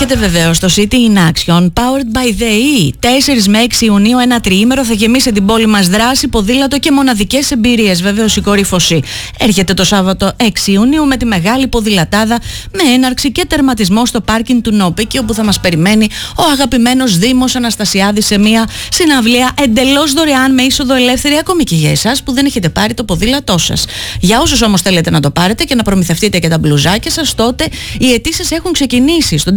Έρχεται βεβαίως το City in Action, powered by the E. 4 με 6 Ιουνίου, ένα τριήμερο θα γεμίσει την πόλη μας δράση, ποδήλατο και μοναδικές εμπειρίες. Βεβαίως η κορύφωση έρχεται το Σάββατο 6 Ιουνίου με τη μεγάλη ποδηλατάδα με έναρξη και τερματισμό στο πάρκινγκ του Νόπικη, όπου θα μας περιμένει ο αγαπημένος Δήμος Αναστασιάδης σε μια συναυλία εντελώς δωρεάν με είσοδο ελεύθερη, ακόμη και για εσάς που δεν έχετε πάρει το ποδήλατό σας. Για όσους όμως θέλετε να το πάρετε και να προμηθευτείτε και τα μπλουζάκια σας, τότε οι αιτήσεις έχουν ξεκινήσει στο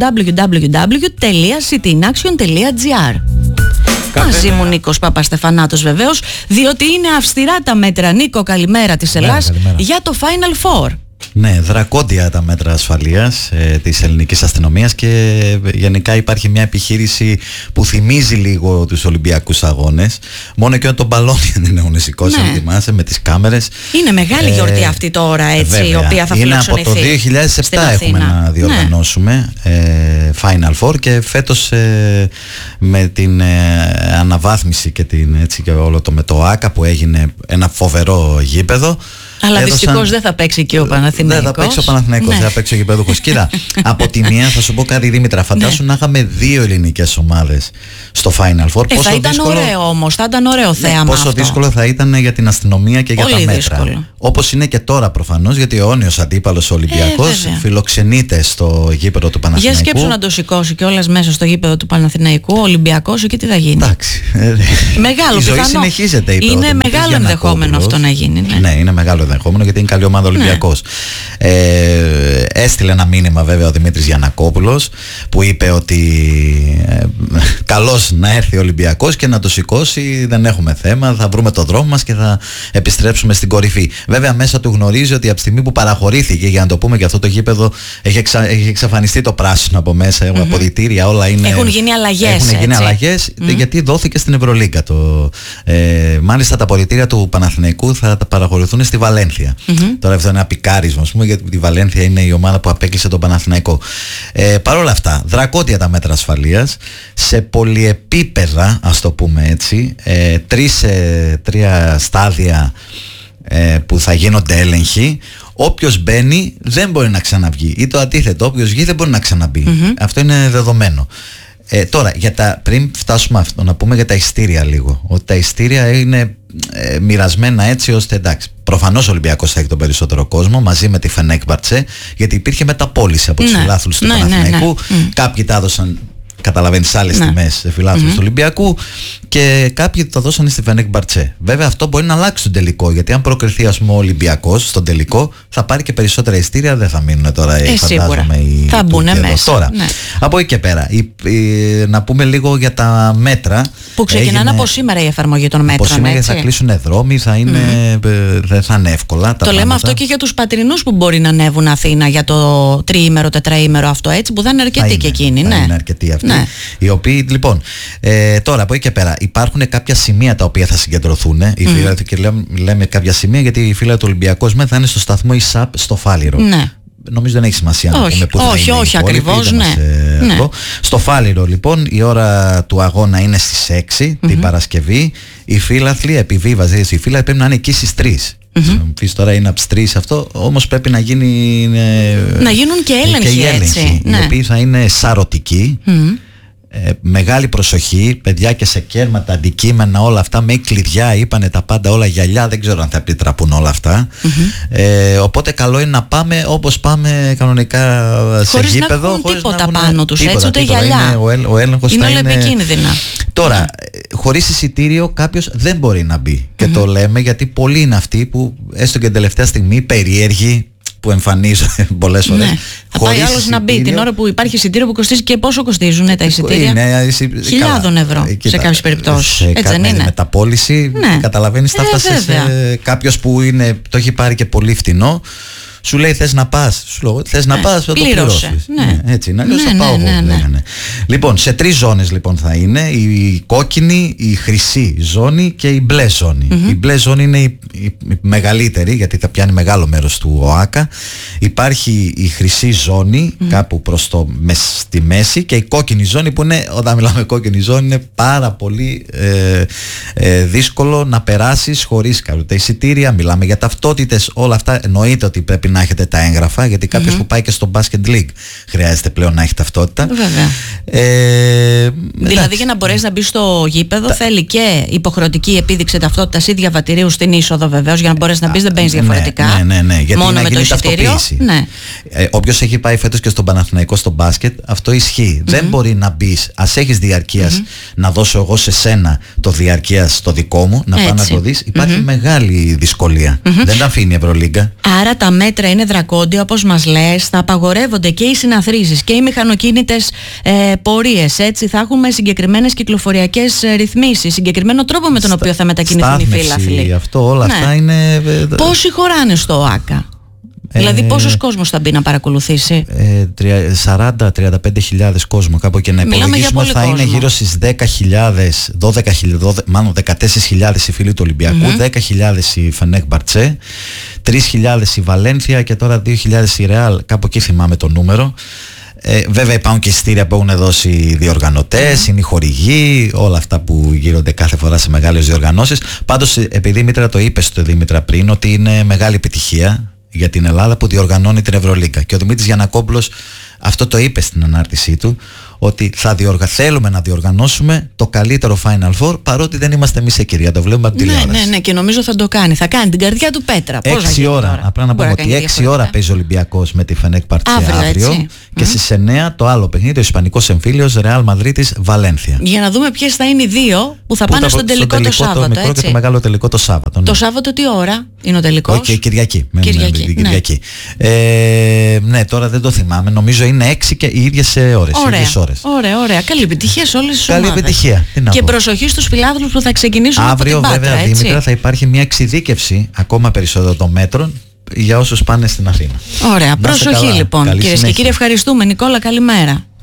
www.cityinaction.gr. Μαζί μου Νίκος Παπαστεφανάτος βεβαίως, διότι είναι αυστηρά τα μέτρα, Νίκο, καλημέρα, της Ελλάς για το Final Four. Ναι, δρακόντια τα μέτρα ασφαλείας της ελληνικής αστυνομίας και γενικά υπάρχει μια επιχείρηση που θυμίζει λίγο τους Ολυμπιακούς αγώνες. Μόνο και όταν τον μπαλόνι δεν έχουν σηκώσει, αν θυμάσαι, με τις κάμερες. Είναι μεγάλη γιορτή αυτή τώρα, έτσι, βέβαια, η οποία θα φιλοξενηθεί. Είναι από το 2007 έχουμε να διοργανώσουμε Final Four και φέτος με την αναβάθμιση και, και όλο το με το ΆΚΑ που έγινε ένα φοβερό γήπεδο. Αλλά δυστυχώς δεν θα παίξει και ο Παναθηναϊκός. Δεν θα παίξει ο Παναθηναϊκός, δεν θα παίξει ο γηπέδουχος. Κοίτα, από τη μία θα σου πω κάτι, Δήμητρα, φαντάσου να είχαμε 2 ελληνικές ομάδες στο Final Four. Θα ήταν ωραίο όμως, θα ήταν ωραίο θέαμα. Πόσο δύσκολο θα ήταν για την αστυνομία και για τα μέτρα. Δύσκολο. Όπως είναι και τώρα προφανώς, γιατί ο αιώνιος αντίπαλος Ολυμπιακός φιλοξενείται στο γήπεδο του Παναθηναϊκού. Για σκέψου να το σηκώσει κιόλας μέσα στο γήπεδο του Παναθηναϊκού, ο Ολυμπιακός, εκεί τι θα γίνει. Εντάξει. Μεγάλο πιθανό. Η ζωή συνεχίζεται. Είναι μεγάλο ενδεχόμενο αυτό να γίνει. Ναι, είναι μεγάλο ενδεχόμενο γιατί είναι καλή ομάδα Ολυμπιακός. Έστειλε ένα μήνυμα βέβαια ο Δημήτρης Γιαννακόπουλος που είπε ότι καλώς να έρθει ο Ολυμπιακός και να το σηκώσει, δεν έχουμε θέμα, θα βρούμε το δρόμο μας και θα επιστρέψουμε στην κορυφή. Βέβαια μέσα του γνωρίζει ότι από τη στιγμή που παραχωρήθηκε, για να το πούμε και αυτό το γήπεδο, έχει εξαφανιστεί το πράσινο από μέσα, αποδυτήρια, όλα είναι. Έχουν γίνει αλλαγές. Γιατί δόθηκε στην Ευρωλίγκα. Μάλιστα τα αποδυτήρια του Παναθηναϊκού θα τα παραχωρηθούν στη Βαλένθια. Τώρα αυτό είναι ένα πικάρισμα, ας πούμε, γιατί η Βαλένθια είναι η ομάδα που απέκλεισε τον Παναθηναϊκό. Παρ' όλα αυτά, δρακόντια τα μέτρα ασφαλείας, σε πολυεπίπεδα, ας το πούμε έτσι, 3 στάδια που θα γίνονται έλεγχοι. Όποιος μπαίνει δεν μπορεί να ξαναβγεί, ή το αντίθετο, όποιος βγει δεν μπορεί να ξαναμπεί. Αυτό είναι δεδομένο. Τώρα, πριν φτάσουμε αυτό, να πούμε για τα ειστήρια λίγο. Ότι τα ειστήρια είναι μοιρασμένα έτσι ώστε, εντάξει, προφανώς ο Ολυμπιακός θα έχει τον περισσότερο κόσμο μαζί με τη Φενέκμπαρτσε, γιατί υπήρχε μεταπώληση από τους φιλάθλους του Παναθηναϊκού. Κάποιοι τα έδωσαν, καταλαβαίνεις, άλλες τιμές σε φιλάθλους του Ολυμπιακού και κάποιοι το δώσανε στη Φενέκμπαρτσε. Βέβαια αυτό μπορεί να αλλάξει τον τελικό, γιατί αν προκριθεί, ας πούμε, ο Ολυμπιακός στον τελικό θα πάρει και περισσότερα ειστήρια, δεν θα μείνουν τώρα φαντάζομαι οι θα μπουν μέσα. Τώρα, από εκεί και πέρα, να πούμε λίγο για τα μέτρα που ξεκινάνε από σήμερα η εφαρμογή των μέτρων. Από σήμερα θα κλείσουν δρόμοι, δεν θα είναι εύκολα. Το λέμε αυτό και για τους πατρινούς που μπορεί να ανέβουν Αθήνα για το τριήμερο, τετραήμερο αυτό, έτσι, που δεν είναι αρκετοί και εκείνοι. Είναι αρκετοί αυτοί. Οι οποίοι, λοιπόν, τώρα από εκεί και πέρα υπάρχουν κάποια σημεία τα οποία θα συγκεντρωθούν. Οι φίλοι, και λέμε κάποια σημεία γιατί οι φίλοι του Ολυμπιακός θα είναι στο σταθμό ΙΣΑΠ στο Φάληρο. Νομίζω δεν έχει σημασία να πούμε πού θα είναι. Όχι ακριβώς, Στο Φάληρο, λοιπόν, η ώρα του αγώνα είναι στις 6 την Παρασκευή. Οι φίλαθλοι, επιβίβαζε, οι φίλαθλοι πρέπει να είναι εκεί στις 3. Τώρα είναι από τις 3 αυτό, όμως πρέπει να γίνει. Να γίνουν και έλεγχοι, έτσι. Οι οποίοι θα είναι σαρωτικοί. Μεγάλη προσοχή, παιδιά, και σε κέρματα, αντικείμενα, όλα αυτά με κλειδιά, είπανε τα πάντα, όλα γυαλιά, δεν ξέρω αν θα επιτραπούν όλα αυτά. Οπότε καλό είναι να πάμε όπως πάμε κανονικά σε γήπεδο, χωρίς να έχουν τίποτα πάνω τους, έτσι, ούτε γυαλιά. Ο έλεγχος είναι όλα επικίνδυνα. Τώρα, χωρίς εισιτήριο κάποιος δεν μπορεί να μπει και το λέμε γιατί πολλοί είναι αυτοί που έστω και την τελευταία στιγμή περίεργοι που εμφανίζονται πολλές φορές. Θα πάει άλλος να μπει την ώρα που υπάρχει εισιτήριο που κοστίζει, και πόσο κοστίζουν τα εισιτήρια? Χιλιάδων ευρώ σε κάποιες περιπτώσεις. Έτσι δεν είναι? Μεταπώληση, καταλαβαίνεις, θα φτάσει σε κάποιος που το έχει πάρει και πολύ φτηνό. Σου λέει θες να πας, σου λέω θες να πας, θα το πληρώσεις. Έτσι είναι, αλλιώς θα πάω εγώ. Λοιπόν, σε 3 ζώνες λοιπόν θα είναι, η κόκκινη, η χρυσή ζώνη και η μπλε ζώνη. Η μπλε ζώνη είναι η μεγαλύτερη γιατί θα πιάνει μεγάλο μέρος του ΟΑΚΑ. Υπάρχει η χρυσή ζώνη κάπου προς στη μέση και η κόκκινη ζώνη που είναι, όταν μιλάμε κόκκινη ζώνη, είναι πάρα πολύ δύσκολο να περάσεις χωρίς κάποια εισιτήρια. Μιλάμε για ταυτότητες, όλα αυτά εννοείται ότι πρέπει να έχετε τα έγγραφα, γιατί κάποιος που πάει και στο Basket League χρειάζεται πλέον να έχει ταυτότητα. Βέβαια. Δηλαδή για να μπορέσει να μπει στο γήπεδο θέλει και υποχρεωτική επίδειξη ταυτότητας ή διαβατηρίου στην είσοδο, βεβαίως, για να μπορέσει να μπει, δεν μπαίνεις διαφορετικά. Ναι, γιατί μόνο με το εισιτήριο. Ναι. Όποιος έχει πάει φέτος και στον Παναθηναϊκό στο μπάσκετ, αυτό ισχύει. Δεν μπορεί να μπει, ας έχεις διαρκείας, να δώσω εγώ σε σένα το διαρκείας το δικό μου, να πάει να το δεις. Υπάρχει μεγάλη δυσκολία. Δεν τα αφήνει η Ευρωλίγκα. Άρα τα μέτρα είναι δρακόντια, όπως μας λες. Θα απαγορεύονται και οι συναθρήσεις και οι μηχανοκίνητες πορείες. Έτσι, θα έχουμε συγκεκριμένες κυκλοφοριακές ρυθμίσεις, συγκεκριμένο τρόπο με τον οποίο θα μετακινηθούν οι φίλαθλοι. Αυτό, όλα αυτά είναι. Πόσοι χωράνε στο ΟΑΚΑ? Δηλαδή πόσος κόσμος θα μπει να παρακολουθήσει? 40-35.000 κόσμο, κάπου και να υπολογίσουμε θα είναι γύρω στις 10.000, 12.000, μάλλον 14.000 οι φίλοι του Ολυμπιακού, 10.000 η Φενέκ Μπαρτσέ, 3.000 η Βαλένθια και τώρα 2.000 η Ρεάλ, κάπου εκεί θυμάμαι το νούμερο. Βέβαια υπάρχουν και εισιτήρια που έχουν δώσει οι διοργανωτές, είναι οι χορηγοί, όλα αυτά που γύρονται κάθε φορά σε μεγάλες διοργανώσεις. Πάντως, επειδή Μήτρα το είπες το Δήμητρα πριν, ότι είναι μεγάλη επιτυχία για την Ελλάδα που διοργανώνει την Ευρωλίγκα. Και ο Δημήτρης Γιαννακόπουλος αυτό το είπε στην ανάρτησή του, ότι θέλουμε να διοργανώσουμε το καλύτερο Final Four, παρότι δεν είμαστε εμείς εκεί, το βλέπουμε από τη τηλεόραση. Ναι, και νομίζω θα το κάνει. Θα κάνει την καρδιά του Πέτρα. 6 ώρα. Απλά να πούμε ότι 6 ώρα παίζει ο Ολυμπιακός με τη Φενέκ Μπαρτσέ αύριο. Και στις 9 το άλλο παιχνίδι, ο Ισπανικός εμφύλιος Ρεάλ Μαδρίτης Βαλένθια. Για να δούμε ποιες θα είναι οι δύο που θα πάνε στον τελικό το Σάββατο. Το μικρό και το μεγάλο τελικό το Σάββατο. Το Σάββατο τι ώρα είναι ο τελικός? Όχι, Κυριακή. Ναι, τώρα δεν το θυμάμαι. Νομίζω είναι 6 και οι ίδιες ώρες. Ωραία. Καλή επιτυχία σε όλες τις ομάδες. Καλή επιτυχία. Και προσοχή στους φιλάθλους που θα ξεκινήσουν αύριο, από την Πάτρα. Βέβαια, Δήμητρα, θα υπάρχει μια εξειδίκευση ακόμα περισσότερο των μέτρων για όσους πάνε στην Αθήνα. Ωραία. Προσοχή λοιπόν, κυρίες και κύριοι. Ευχαριστούμε. Νικόλα, καλημέρα.